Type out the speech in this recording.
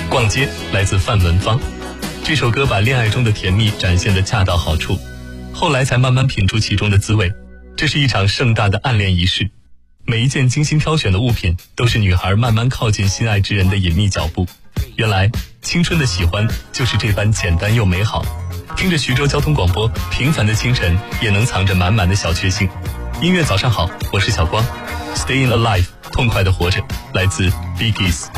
逛街来自范文芳，这首歌把恋爱中的甜蜜展现得恰到好处，后来才慢慢品出其中的滋味。这是一场盛大的暗恋仪式，每一件精心挑选的物品都是女孩慢慢靠近心爱之人的隐秘脚步。原来青春的喜欢就是这般简单又美好。听着徐州交通广播，平凡的清晨也能藏着满满的小确幸。音乐早上好，我是小光。 Staying Alive， 痛快的活着，来自 Biggies。